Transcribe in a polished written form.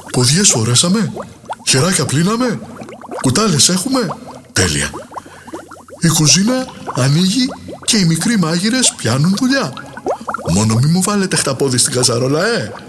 Ποδιές φορέσαμε, χεράκια πλύναμε, κουτάλες έχουμε. Τέλεια. Η κουζίνα ανοίγει και οι μικροί μάγειρες πιάνουν δουλειά. Μόνο μη μου βάλετε χταπόδι στην κατσαρόλα,